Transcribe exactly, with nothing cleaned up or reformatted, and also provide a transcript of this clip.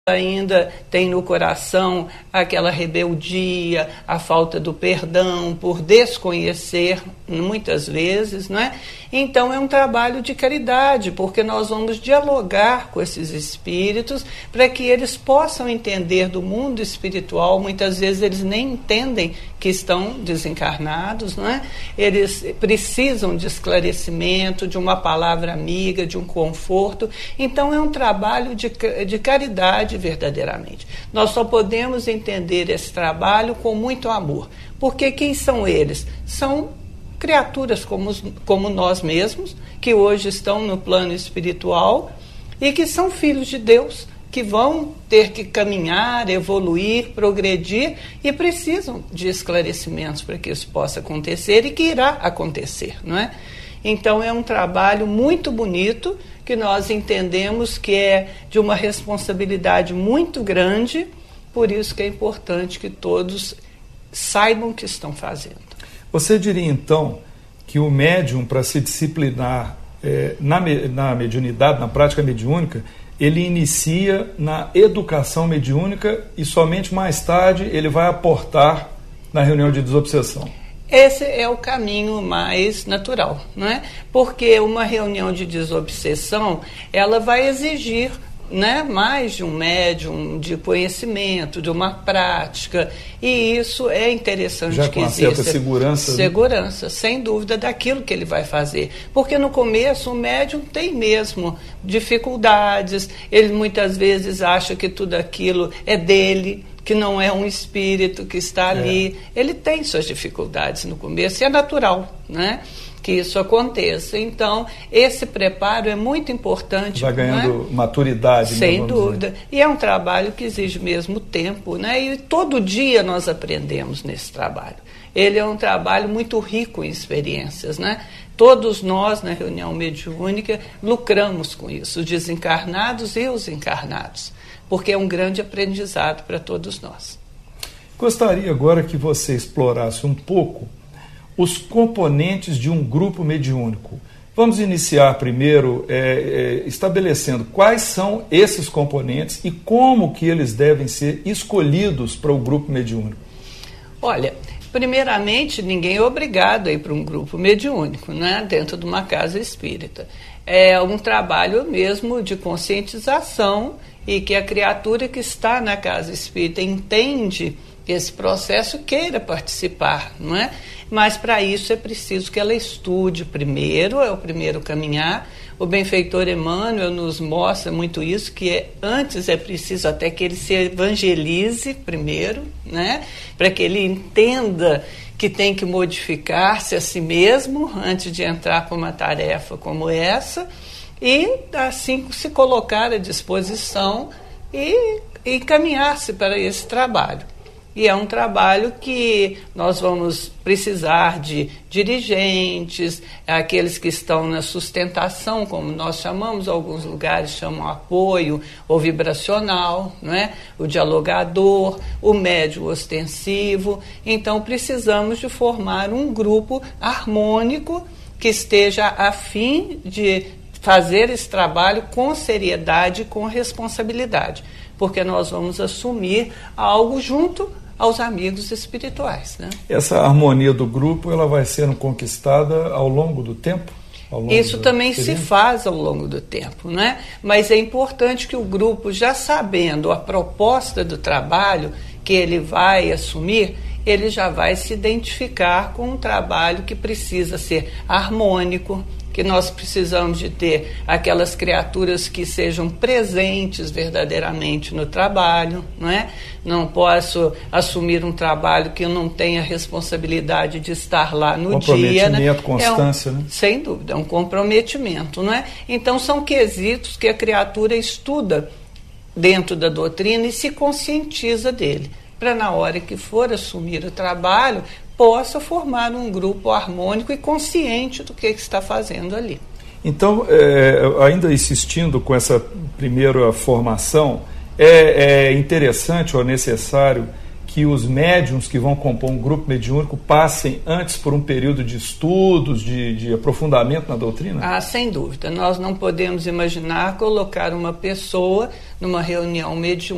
ainda tem no coração aquela rebeldia, a falta do perdão por desconhecer muitas vezes, não é? Então é um trabalho de caridade, porque nós vamos dialogar com esses espíritos para que eles possam entender do mundo espiritual. Muitas vezes eles nem entendem que estão desencarnados, não é? Eles precisam de esclarecimento, de uma palavra amiga, de um conforto. Então é um trabalho de, de caridade verdadeiramente. Nós só podemos entender esse trabalho com muito amor, porque quem são eles? São criaturas como, como nós mesmos, que hoje estão no plano espiritual e que são filhos de Deus, que vão ter que caminhar, evoluir, progredir e precisam de esclarecimentos para que isso possa acontecer e que irá acontecer, não é? Então é um trabalho muito bonito, que nós entendemos que é de uma responsabilidade muito grande, por isso que é importante que todos saibam o que estão fazendo. Você diria, então, que o médium, para se disciplinar é, na, na mediunidade, na prática mediúnica, ele inicia na educação mediúnica e somente mais tarde ele vai aportar na reunião de desobsessão? Esse é o caminho mais natural, não é? Porque uma reunião de desobsessão, ela vai exigir, né, mais de um médium, de conhecimento, de uma prática, e isso é interessante. Já que com exista. certa segurança. Segurança, né? Sem dúvida, daquilo que ele vai fazer. Porque no começo o médium tem mesmo dificuldades, ele muitas vezes acha que tudo aquilo é dele, que não é um espírito que está ali. É. Ele tem suas dificuldades no começo, e é natural, né, que isso aconteça. Então, esse preparo é muito importante. Vai ganhando, é? maturidade. Sem dúvida. Dizer. E é um trabalho que exige mesmo tempo, né? E todo dia nós aprendemos nesse trabalho. Ele é um trabalho muito rico em experiências, né? Todos nós, na reunião mediúnica, lucramos com isso, os desencarnados e os encarnados, porque é um grande aprendizado para todos nós. Gostaria agora que você explorasse um pouco os componentes de um grupo mediúnico. Vamos iniciar primeiro é, é, estabelecendo quais são esses componentes e como que eles devem ser escolhidos para o grupo mediúnico. Olha, primeiramente, ninguém é obrigado a ir para um grupo mediúnico, né, dentro de uma casa espírita. É um trabalho mesmo de conscientização e que a criatura que está na casa espírita entende esse processo, queira participar, não é? Mas para isso é preciso que ela estude primeiro, é o primeiro caminhar. O benfeitor Emmanuel nos mostra muito isso, que é, antes é preciso até que ele se evangelize primeiro, né? Para que ele entenda que tem que modificar-se a si mesmo antes de entrar para uma tarefa como essa, e assim se colocar à disposição e encaminhar-se para esse trabalho. E é um trabalho que nós vamos precisar de dirigentes, aqueles que estão na sustentação, como nós chamamos, alguns lugares chamam apoio ou vibracional, não é? O dialogador, o médium ostensivo. Então precisamos de formar um grupo harmônico que esteja a fim de fazer esse trabalho com seriedade e com responsabilidade, porque nós vamos assumir algo junto aos amigos espirituais, né? Essa harmonia do grupo, ela vai sendo conquistada ao longo do tempo? Isso também se faz ao longo do tempo, né? Mas é importante que o grupo, já sabendo a proposta do trabalho que ele vai assumir, ele já vai se identificar com um trabalho que precisa ser harmônico, que nós precisamos de ter aquelas criaturas que sejam presentes verdadeiramente no trabalho, não é? Não posso assumir um trabalho que eu não tenha responsabilidade de estar lá no dia, né? Comprometimento, constância, é um, né? Sem dúvida, é um comprometimento, não é? Então são quesitos que a criatura estuda dentro da doutrina e se conscientiza dele, para na hora que for assumir o trabalho, possa formar um grupo harmônico e consciente do que está fazendo ali. Então, é, ainda insistindo com essa primeira formação, é, é interessante ou necessário que os médiuns que vão compor um grupo mediúnico passem antes por um período de estudos, de, de aprofundamento na doutrina? Ah, sem dúvida. Nós não podemos imaginar colocar uma pessoa numa reunião mediúnica